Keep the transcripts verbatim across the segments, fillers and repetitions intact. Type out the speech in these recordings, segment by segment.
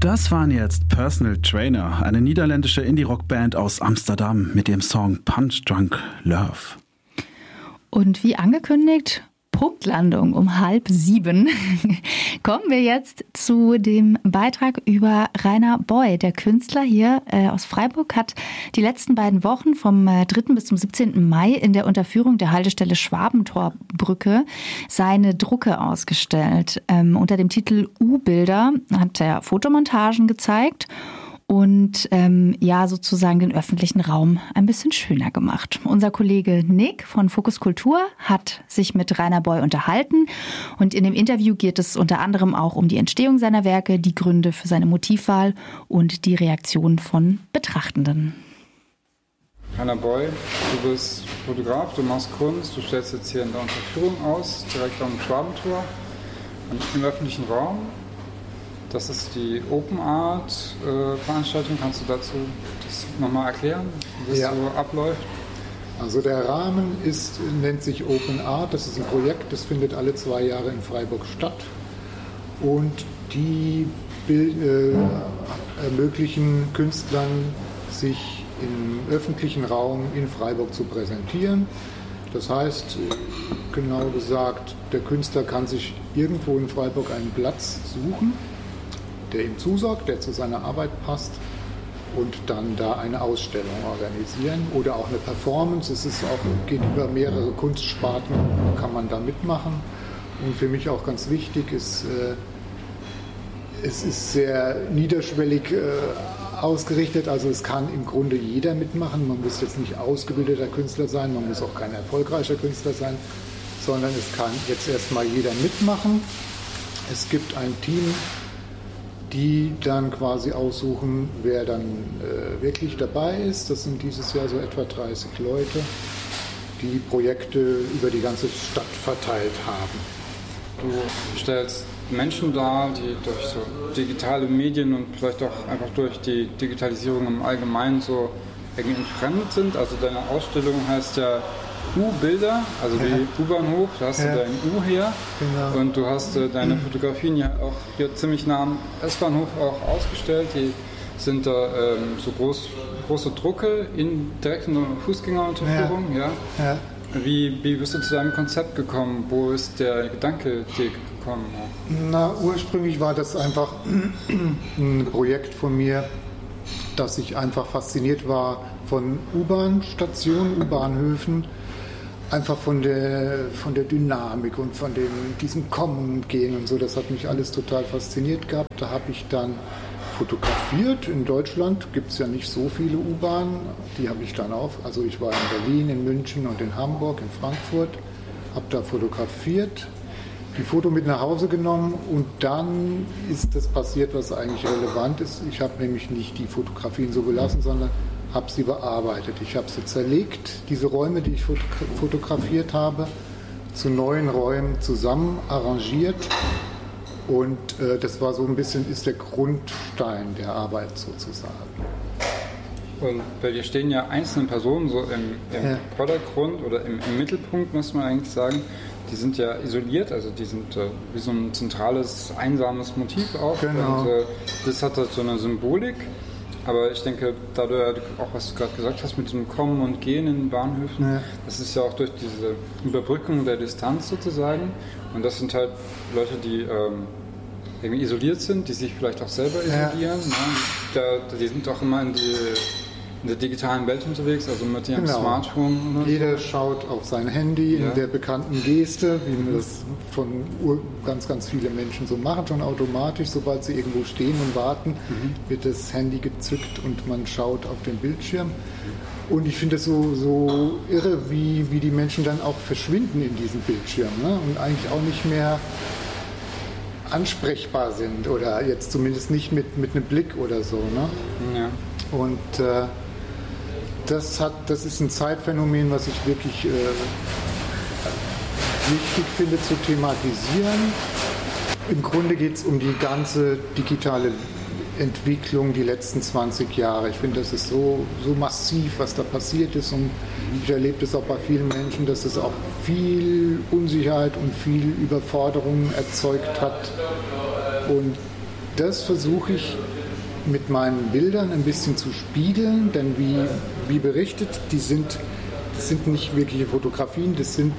Das waren jetzt Personal Trainer, eine niederländische Indie-Rock-Band aus Amsterdam mit dem Song Punch Drunk Love. Und wie angekündigt, Punktlandung um halb sieben. Kommen wir jetzt zu dem Beitrag über Rainer Boy. Der Künstler hier äh, aus Freiburg hat die letzten beiden Wochen vom äh, dritten bis zum siebzehnten Mai in der Unterführung der Haltestelle Schwabentorbrücke seine Drucke ausgestellt. Ähm, unter dem Titel U-Bilder hat er Fotomontagen gezeigt und ähm, ja sozusagen den öffentlichen Raum ein bisschen schöner gemacht. Unser Kollege Nick von Fokus Kultur hat sich mit Rainer Boy unterhalten und in dem Interview geht es unter anderem auch um die Entstehung seiner Werke, die Gründe für seine Motivwahl und die Reaktion von Betrachtenden. Rainer Boy, du bist Fotograf, du machst Kunst, du stellst jetzt hier in der Unterführung aus, direkt am Schwabentor, im öffentlichen Raum. Das ist die Open Art äh, Veranstaltung. Kannst du dazu das nochmal erklären, wie das ja. so abläuft? Also der Rahmen ist, nennt sich Open Art. Das ist ein Projekt, das findet alle zwei Jahre in Freiburg statt. Und die Bild, äh, ermöglichen Künstlern, sich im öffentlichen Raum in Freiburg zu präsentieren. Das heißt, genau gesagt, der Künstler kann sich irgendwo in Freiburg einen Platz suchen, der ihm zusagt, der zu seiner Arbeit passt und dann da eine Ausstellung organisieren oder auch eine Performance. Es ist auch, geht über mehrere Kunstsparten, kann man da mitmachen. Und für mich auch ganz wichtig ist, äh, es ist sehr niederschwellig äh, ausgerichtet, also es kann im Grunde jeder mitmachen. Man muss jetzt nicht ausgebildeter Künstler sein, man muss auch kein erfolgreicher Künstler sein, sondern es kann jetzt erstmal jeder mitmachen. Es gibt ein Team, die dann quasi aussuchen, wer dann äh, wirklich dabei ist. Das sind dieses Jahr so etwa dreißig Leute, die Projekte über die ganze Stadt verteilt haben. Du stellst Menschen dar, die durch so digitale Medien und vielleicht auch einfach durch die Digitalisierung im Allgemeinen so irgendwie entfremdet sind. Also deine Ausstellung heißt ja U-Bilder, also ja. wie U-Bahnhof, da hast ja. du dein U her genau. und du hast äh, deine Fotografien ja auch hier ziemlich nah am S-Bahnhof auch ausgestellt. Die sind da ähm, so groß, große Drucke in, direkt in der Fußgängerunterführung. Ja. Ja. Ja. Wie, wie bist du zu deinem Konzept gekommen? Wo ist der Gedanke dir gekommen? Na, ursprünglich war das einfach ein Projekt von mir, dass ich einfach fasziniert war von U-Bahn-Stationen, U-Bahnhöfen, einfach von der, von der Dynamik und von dem, diesem Kommen und Gehen und so. Das hat mich alles total fasziniert gehabt. Da habe ich dann fotografiert. In Deutschland gibt es ja nicht so viele U-Bahnen. Die habe ich dann auch. Also ich war in Berlin, in München und in Hamburg, in Frankfurt. Habe da fotografiert, die Foto mit nach Hause genommen und dann ist das passiert, was eigentlich relevant ist. Ich habe nämlich nicht die Fotografien so gelassen, sondern habe sie bearbeitet. Ich habe sie zerlegt, diese Räume, die ich fotografiert habe, zu neuen Räumen zusammen arrangiert und äh, das war so ein bisschen, ist der Grundstein der Arbeit sozusagen. Und bei dir stehen ja einzelne Personen so im, im ja. Vordergrund oder im, im Mittelpunkt, muss man eigentlich sagen. Die sind ja isoliert, also die sind äh, wie so ein zentrales, einsames Motiv auch. Genau. Und äh, das hat halt so eine Symbolik. Aber ich denke, da du ja auch, was du gerade gesagt hast, mit diesem Kommen und Gehen in Bahnhöfen, ja. das ist ja auch durch diese Überbrückung der Distanz sozusagen. Und das sind halt Leute, die ähm, irgendwie isoliert sind, die sich vielleicht auch selber isolieren. Ja. Ne? Da, die sind auch immer in, die, in der digitalen Welt unterwegs, also mit ihrem genau. Smartphone. Oder Jeder so. schaut auf sein Handy ja. in der bekannten Geste, wie mhm. das von ganz, ganz viele Menschen so machen, schon automatisch. Sobald sie irgendwo stehen und warten, mhm. wird das Handy gezückt und man schaut auf den Bildschirm. Mhm. Und ich finde es so, so irre, wie, wie die Menschen dann auch verschwinden in diesem Bildschirm, ne? Und eigentlich auch nicht mehr ansprechbar sind oder jetzt zumindest nicht mit, mit einem Blick oder so. Ne? Ja. Und äh, das, hat, das ist ein Zeitphänomen, was ich wirklich äh, wichtig finde zu thematisieren. Im Grunde geht es um die ganze digitale Entwicklung die letzten zwanzig Jahre. Ich finde, das ist so, so massiv, was da passiert ist, und ich erlebe das auch bei vielen Menschen, dass es auch viel Unsicherheit und viel Überforderung erzeugt hat. Und das versuche ich mit meinen Bildern ein bisschen zu spiegeln, denn wie, wie berichtet, die sind, das sind nicht wirkliche Fotografien, das sind,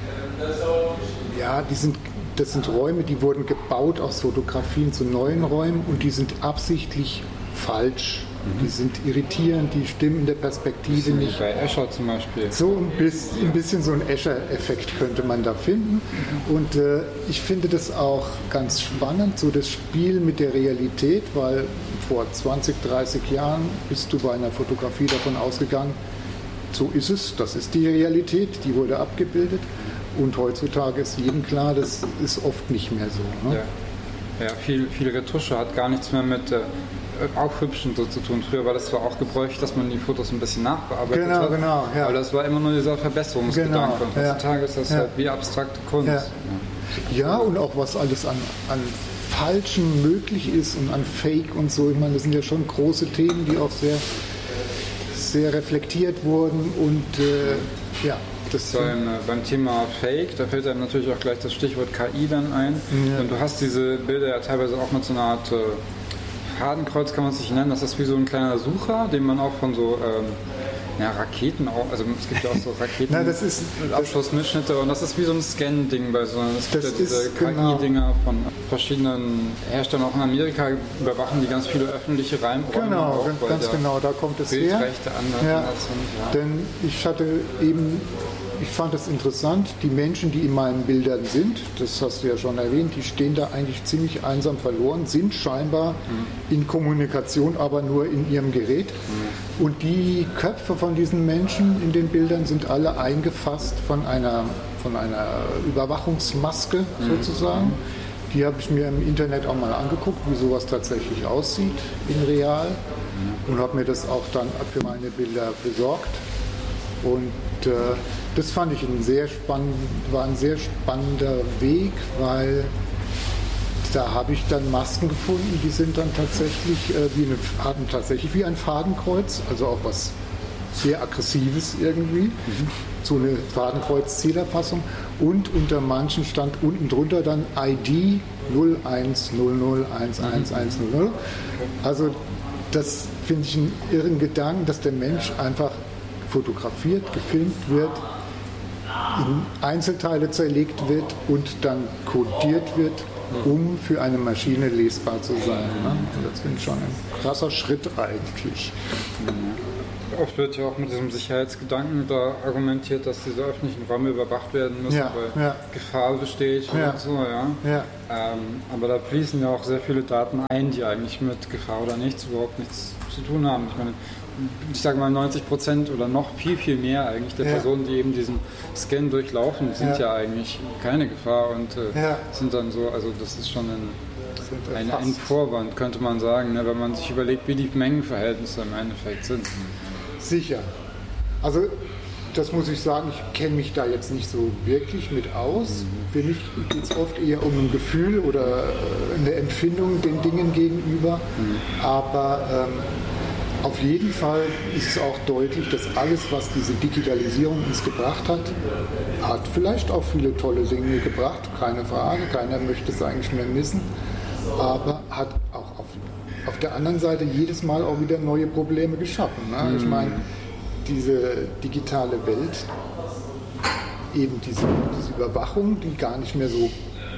ja, die sind, das sind Räume, die wurden gebaut aus Fotografien zu neuen Räumen und die sind absichtlich falsch. Die sind irritierend, die stimmen in der Perspektive nicht. Bei Escher zum Beispiel. So ein bisschen, ein bisschen so ein Escher-Effekt könnte man da finden. Und äh, ich finde das auch ganz spannend, so das Spiel mit der Realität, weil vor zwanzig, dreißig Jahren bist du bei einer Fotografie davon ausgegangen, so ist es, das ist die Realität, die wurde abgebildet. Und heutzutage ist jedem klar, das ist oft nicht mehr so. Ne? Ja, ja viel, viel Retusche hat gar nichts mehr mit äh, Aufhübschen so zu tun. Früher war das zwar auch gebräuchlich, dass man die Fotos ein bisschen nachbearbeitet genau, hat, genau, ja. aber das war immer nur dieser Verbesserungsgedanke. Genau, und heutzutage ja, ist das ja. halt wie abstrakte Kunst. Ja, ja und auch was alles an, an Falschen möglich ist und an Fake und so. Ich meine, das sind ja schon große Themen, die auch sehr, sehr reflektiert wurden und äh, ja. Das beim, beim Thema Fake, da fällt einem natürlich auch gleich das Stichwort K I dann ein. Ja. Und du hast diese Bilder ja teilweise auch mit so einer Art äh, Fadenkreuz, kann man es nicht nennen. Das ist wie so ein kleiner Sucher, den man auch von so ähm, ja, Raketen, auch, also es gibt ja auch so Raketen Na, das ist, mit Abschussmitschnitte und das ist wie so ein Scan-Ding bei so es gibt das ja diese ist, genau. K I-Dinger von verschiedenen Herstellern, auch in Amerika überwachen die ganz viele öffentliche Räume. Genau, auch, ganz, ganz genau, da kommt es her. Ja, ja, denn ich hatte eben, ich fand es interessant, die Menschen, die in meinen Bildern sind, das hast du ja schon erwähnt, die stehen da eigentlich ziemlich einsam verloren, sind scheinbar mhm. in Kommunikation, aber nur in ihrem Gerät. Mhm. Und die Köpfe von diesen Menschen in den Bildern sind alle eingefasst von einer, von einer Überwachungsmaske mhm. sozusagen. Die habe ich mir im Internet auch mal angeguckt, wie sowas tatsächlich aussieht in real und habe mir das auch dann für meine Bilder besorgt. Und äh, das fand ich ein sehr spannend, war ein sehr spannender Weg, weil da habe ich dann Masken gefunden, die sind dann tatsächlich äh, wie eine, hatten tatsächlich wie ein Fadenkreuz, also auch was sehr Aggressives irgendwie, mhm. so eine Fadenkreuz-Zielerfassung. Und unter manchen stand unten drunter dann I D null eins null null eins eins eins null null. Also das finde ich einen irren Gedanken, dass der Mensch einfach fotografiert, gefilmt wird, in Einzelteile zerlegt wird und dann kodiert wird, um für eine Maschine lesbar zu sein. Ne? Das finde ich schon ein krasser Schritt eigentlich. Oft wird ja auch mit diesem Sicherheitsgedanken da argumentiert, dass diese öffentlichen Räume überwacht werden müssen, ja, weil ja. Gefahr besteht ja. und so. Ja. Ja. Ähm, aber da fließen ja auch sehr viele Daten ein, die eigentlich mit Gefahr oder nichts überhaupt nichts zu tun haben. Ich meine, ich sage mal neunzig Prozent oder noch viel, viel mehr eigentlich der ja. Personen, die eben diesen Scan durchlaufen, sind ja, ja eigentlich keine Gefahr und äh, ja. sind dann so, also das ist schon ein, ein, ein Vorwand, könnte man sagen, ne, wenn man sich überlegt, wie die Mengenverhältnisse im Endeffekt sind. Sicher. Also das muss ich sagen, ich kenne mich da jetzt nicht so wirklich mit aus. Für mich geht es oft eher um ein Gefühl oder eine Empfindung den Dingen gegenüber. Mhm. Aber ähm, auf jeden Fall ist es auch deutlich, dass alles, was diese Digitalisierung uns gebracht hat, hat vielleicht auch viele tolle Dinge gebracht, keine Frage, keiner möchte es eigentlich mehr missen, aber hat auch auf, auf der anderen Seite jedes Mal auch wieder neue Probleme geschaffen. Ne? Mhm. Ich meine, diese digitale Welt, eben diese, diese Überwachung, die gar nicht mehr so,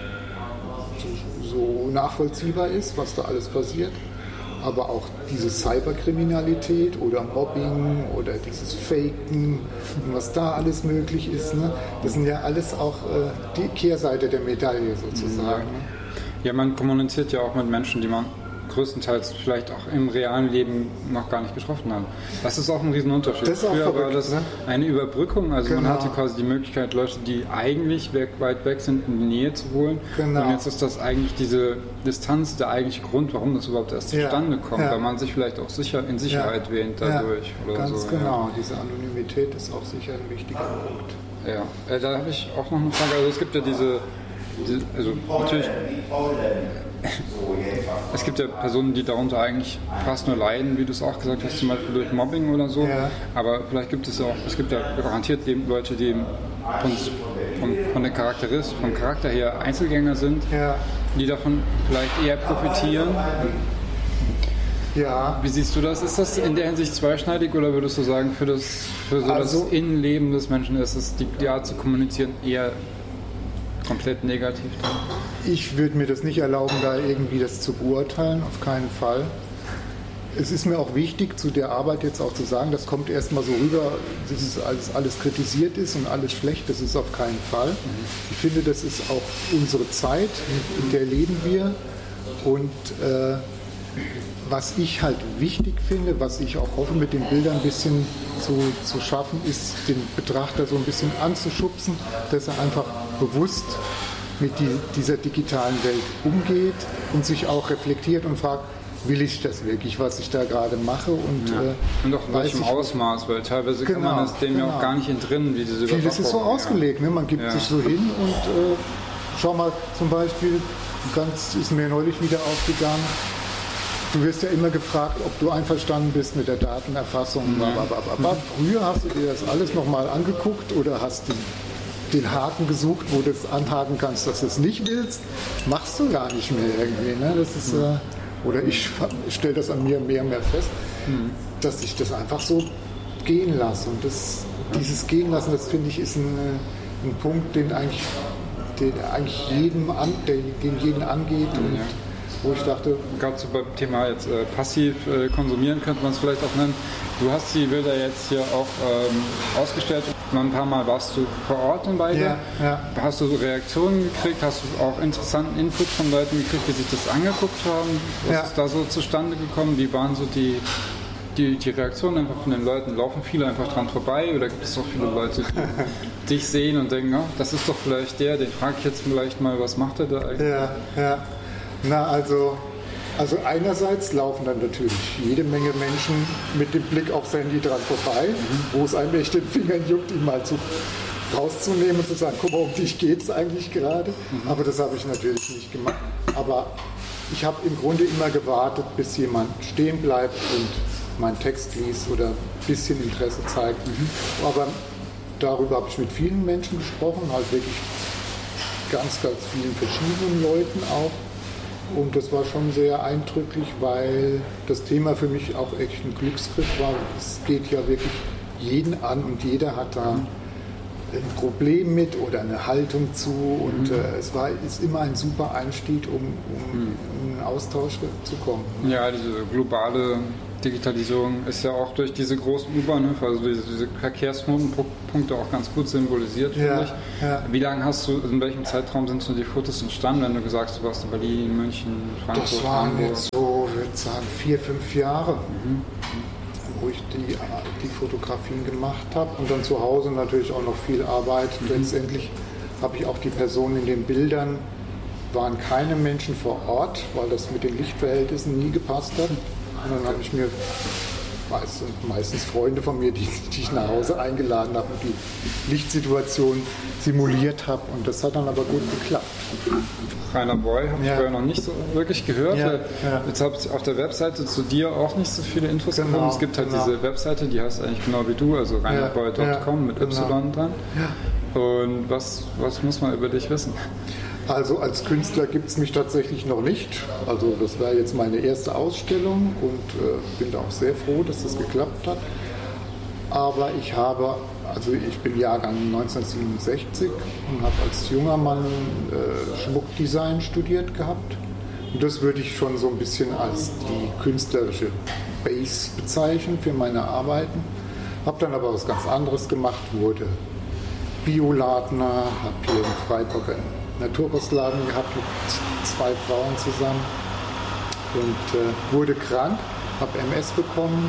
so, so nachvollziehbar ist, was da alles passiert, aber auch diese Cyberkriminalität oder Mobbing oder dieses Faken und was da alles möglich ist, ne? Das sind ja alles auch äh, die Kehrseite der Medaille sozusagen. Ja. Ne? Ja, man kommuniziert ja auch mit Menschen, die man größtenteils vielleicht auch im realen Leben noch gar nicht getroffen hat. Das ist auch ein Riesenunterschied. Das ist auch Früher verrückt, war das ne? eine Überbrückung, also genau. man hatte quasi die Möglichkeit, Leute, die eigentlich weit weg sind, in die Nähe zu holen. Genau. Und jetzt ist das eigentlich diese Distanz der eigentliche Grund, warum das überhaupt erst ja. zustande kommt, ja. weil man sich vielleicht auch sicher, in Sicherheit ja. wähnt dadurch. Ja. Oder Ganz so, genau, ja. diese Anonymität ist auch sicher ein wichtiger Punkt. Ja, äh, da habe ich auch noch eine Frage. Also es gibt ja diese, diese also natürlich, es gibt ja Personen, die darunter eigentlich fast nur leiden, wie du es auch gesagt hast, zum Beispiel durch Mobbing oder so. Ja. Aber vielleicht gibt es ja auch, es gibt ja garantiert Leute, die von, von, von der Charakteris, vom Charakter her Einzelgänger sind, ja. die davon vielleicht eher profitieren. Ja. Wie siehst du das? Ist das in der Hinsicht zweischneidig oder würdest du sagen, für das, für so Also, das Innenleben des Menschen ist es die, die Art zu kommunizieren eher komplett negativ? Ich würde mir das nicht erlauben, da irgendwie das zu beurteilen, auf keinen Fall. Es ist mir auch wichtig, zu der Arbeit jetzt auch zu sagen, das kommt erstmal so rüber, dass es alles, alles kritisiert ist und alles schlecht, das ist auf keinen Fall. Ich finde, das ist auch unsere Zeit, in der leben wir. Und äh, was ich halt wichtig finde, was ich auch hoffe, mit den Bildern ein bisschen zu, zu schaffen, ist, den Betrachter so ein bisschen anzuschubsen, dass er einfach bewusst mit die, dieser digitalen Welt umgeht und sich auch reflektiert und fragt, will ich das wirklich, was ich da gerade mache? Und, ja. äh, und auch in welchem Ausmaß, weil teilweise genau, kann man es dem genau. ja auch gar nicht entrinnen, wie diese Überwachung. Vieles ist so ausgelegt, ne? Man gibt ja. sich so hin und äh, schau mal zum Beispiel, ganz ist mir neulich wieder aufgegangen, du wirst ja immer gefragt, ob du einverstanden bist mit der Datenerfassung. Mhm. Aber früher hast du dir das alles nochmal angeguckt oder hast den, den Haken gesucht, wo du es anhaken kannst, dass du es nicht willst. Machst du gar nicht mehr irgendwie. Ne? Das ist, äh, oder ich, ich stelle das an mir mehr und mehr fest, mhm. dass ich das einfach so gehen lasse. Und das, dieses Gehen lassen, das finde ich, ist ein, ein Punkt, den eigentlich, den eigentlich jedem an, den, den jeden angeht. Und ja. wo ich dachte, gerade so beim Thema jetzt äh, passiv äh, konsumieren könnte man es vielleicht auch nennen. Du hast die Bilder jetzt hier auch ähm, ausgestellt. Ein paar Mal warst du vor Ort in beide. Ja, ja. Hast du Reaktionen gekriegt? Hast du auch interessanten Input von Leuten gekriegt, die sich das angeguckt haben? Was ja. ist da so zustande gekommen? Wie waren so die, die, die Reaktionen einfach von den Leuten? Laufen viele einfach dran vorbei oder gibt es auch viele Leute, die dich sehen und denken, oh, das ist doch vielleicht der, den frage ich jetzt vielleicht mal, was macht er da eigentlich? Ja, ja. Na, also, also einerseits laufen dann natürlich jede Menge Menschen mit dem Blick aufs Handy dran vorbei, mhm. wo es einem echt den Fingern juckt, ihn mal zu, rauszunehmen und zu sagen, guck mal, um dich geht es eigentlich gerade. Mhm. Aber das habe ich natürlich nicht gemacht. Aber ich habe im Grunde immer gewartet, bis jemand stehen bleibt und meinen Text liest oder ein bisschen Interesse zeigt. Mhm. Aber darüber habe ich mit vielen Menschen gesprochen, halt wirklich ganz, ganz vielen verschiedenen Leuten auch. Und das war schon sehr eindrücklich, weil das Thema für mich auch echt ein Glücksgriff war. Es geht ja wirklich jeden an und jeder hat da ein Problem mit oder eine Haltung zu. Und mhm. äh, es war, ist immer ein super Einstieg, um, um mhm. in einen Austausch zu kommen. Ja, diese globale Digitalisierung ist ja auch durch diese großen U-Bahnhöfe, also diese, diese Verkehrsknotenpunkte auch ganz gut symbolisiert, ja, finde ich. Ja. Wie lange hast du, in welchem Zeitraum sind so die Fotos entstanden, wenn du gesagt hast, du warst in Berlin, München, Frankfurt, Das waren Hamburg? jetzt so, ich würde sagen, vier, fünf Jahre, mhm. wo ich die, die Fotografien gemacht habe und dann zu Hause natürlich auch noch viel Arbeit. Mhm. Letztendlich habe ich auch die Personen in den Bildern, waren keine Menschen vor Ort, weil das mit den Lichtverhältnissen nie gepasst hat. Und dann habe ich mir meistens, meistens Freunde von mir, die, die ich nach Hause eingeladen habe und die Lichtsituation simuliert habe. Und das hat dann aber gut geklappt. Rainer Boy habe ich ja. vorher noch nicht so wirklich gehört. Ja, ja. Jetzt habe ich auf der Webseite zu dir auch nicht so viele Infos genau, bekommen. Es gibt halt genau. diese Webseite, die heißt eigentlich genau wie du, also rainer boy punkt com ja, mit genau. Y dran. Ja. Und was, was muss man über dich wissen? Also als Künstler gibt es mich tatsächlich noch nicht. Also das war jetzt meine erste Ausstellung und äh, bin da auch sehr froh, dass das geklappt hat. Aber ich habe, also ich bin Jahrgang neunzehnhundertsiebenundsechzig und habe als junger Mann äh, Schmuckdesign studiert gehabt. Und das würde ich schon so ein bisschen als die künstlerische Base bezeichnen für meine Arbeiten. Habe dann aber was ganz anderes gemacht, wurde Bioladner, habe hier in Freiburg einen Naturkostladen gehabt mit zwei Frauen zusammen und äh, wurde krank, habe M S bekommen.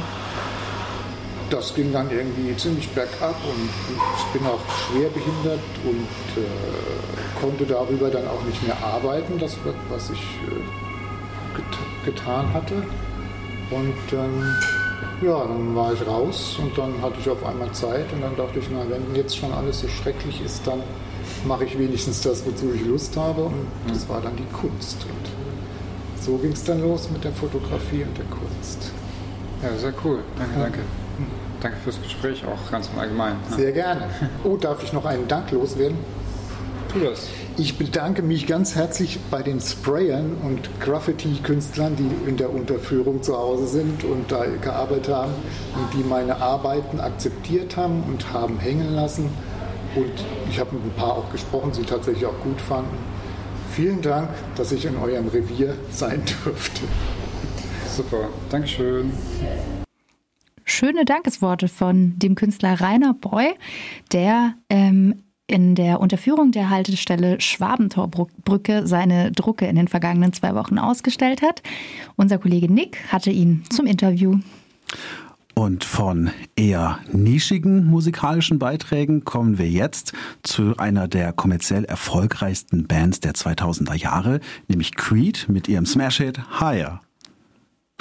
Das ging dann irgendwie ziemlich bergab und ich bin auch schwerbehindert und äh, konnte darüber dann auch nicht mehr arbeiten, das was ich äh, get- getan hatte. Und ähm, ja, dann war ich raus und dann hatte ich auf einmal Zeit und dann dachte ich, na, wenn jetzt schon alles so schrecklich ist, dann mache ich wenigstens das, wozu ich Lust habe und das war dann die Kunst. Und so ging es dann los mit der Fotografie und der Kunst. Ja, sehr cool. Danke, ja. danke. Danke fürs Gespräch, auch ganz im Allgemeinen. Sehr gerne. Oh, darf ich noch einen Dank loswerden? Tu das. Ich bedanke mich ganz herzlich bei den Sprayern und Graffiti-Künstlern, die in der Unterführung zu Hause sind und da gearbeitet haben und die meine Arbeiten akzeptiert haben und haben hängen lassen. Und ich habe mit ein paar auch gesprochen, die tatsächlich auch gut fanden. Vielen Dank, dass ich in eurem Revier sein durfte. Super, Dankeschön. Schöne Dankesworte von dem Künstler Rainer Boy, der ähm, in der Unterführung der Haltestelle Schwabentorbrücke seine Drucke in den vergangenen zwei Wochen ausgestellt hat. Unser Kollege Nick hatte ihn zum Interview. Und von eher nischigen musikalischen Beiträgen kommen wir jetzt zu einer der kommerziell erfolgreichsten Bands der zweitausender Jahre, nämlich Creed mit ihrem Smash-Hit Higher.